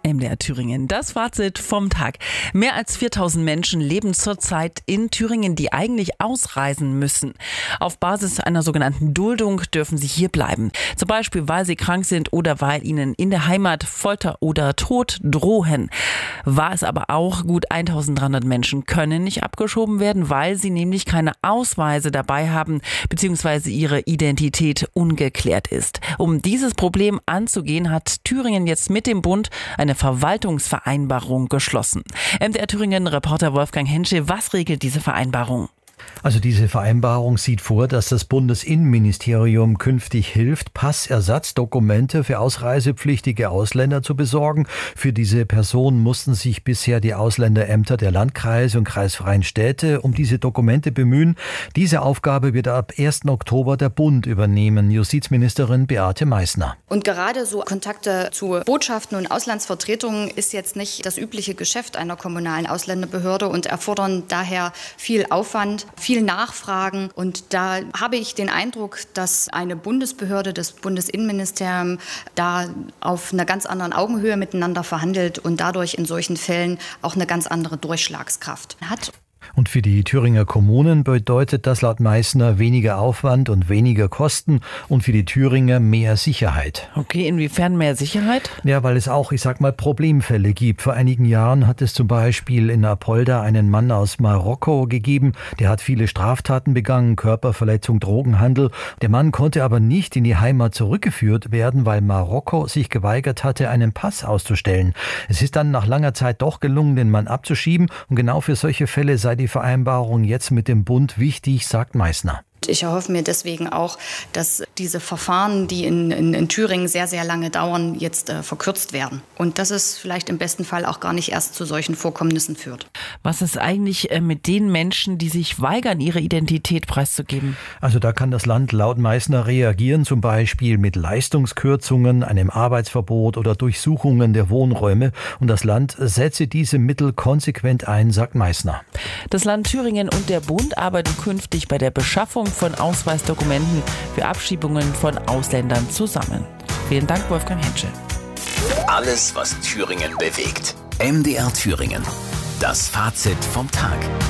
MDR Thüringen. Das Fazit vom Tag. Mehr als 4000 Menschen leben zurzeit in Thüringen, die eigentlich ausreisen müssen. Auf Basis einer sogenannten Duldung dürfen sie hier bleiben. Zum Beispiel, weil sie krank sind oder weil ihnen in der Heimat Folter oder Tod drohen. War es aber auch, gut 1300 Menschen können nicht abgeschoben werden, weil sie nämlich keine Ausweise dabei haben, beziehungsweise ihre Identität ungeklärt ist. Um dieses Problem anzugehen, hat Thüringen jetzt mit dem Bund eine Verwaltungsvereinbarung geschlossen. MDR Thüringen-Reporter Wolfgang Hensche, was regelt diese Vereinbarung? Also diese Vereinbarung sieht vor, dass das Bundesinnenministerium künftig hilft, Passersatzdokumente für ausreisepflichtige Ausländer zu besorgen. Für diese Personen mussten sich bisher die Ausländerämter der Landkreise und kreisfreien Städte um diese Dokumente bemühen. Diese Aufgabe wird ab 1. Oktober der Bund übernehmen. Justizministerin Beate Meißner. Und gerade so Kontakte zu Botschaften und Auslandsvertretungen ist jetzt nicht das übliche Geschäft einer kommunalen Ausländerbehörde und erfordern daher viel Aufwand, viel Nachfragen. Und da habe ich den Eindruck, dass eine Bundesbehörde, das Bundesinnenministerium, da auf einer ganz anderen Augenhöhe miteinander verhandelt und dadurch in solchen Fällen auch eine ganz andere Durchschlagskraft hat. Und für die Thüringer Kommunen bedeutet das laut Meißner weniger Aufwand und weniger Kosten und für die Thüringer mehr Sicherheit. Okay, inwiefern mehr Sicherheit? Ja, weil es auch, Problemfälle gibt. Vor einigen Jahren hat es zum Beispiel in Apolda einen Mann aus Marokko gegeben, der hat viele Straftaten begangen, Körperverletzung, Drogenhandel. Der Mann konnte aber nicht in die Heimat zurückgeführt werden, weil Marokko sich geweigert hatte, einen Pass auszustellen. Es ist dann nach langer Zeit doch gelungen, den Mann abzuschieben und genau für solche Fälle sei die Vereinbarung jetzt mit dem Bund wichtig, sagt Meißner. Ich erhoffe mir deswegen auch, dass diese Verfahren, die in Thüringen sehr, sehr lange dauern, jetzt verkürzt werden. Und dass es vielleicht im besten Fall auch gar nicht erst zu solchen Vorkommnissen führt. Was ist eigentlich mit den Menschen, die sich weigern, ihre Identität preiszugeben? Also da kann das Land laut Meißner reagieren, zum Beispiel mit Leistungskürzungen, einem Arbeitsverbot oder Durchsuchungen der Wohnräume. Und das Land setze diese Mittel konsequent ein, sagt Meißner. Das Land Thüringen und der Bund arbeiten künftig bei der Beschaffung von Ausweisdokumenten für Abschiebungen von Ausländern zusammen. Vielen Dank, Wolfgang Hensche. Alles, was Thüringen bewegt. MDR Thüringen. Das Fazit vom Tag.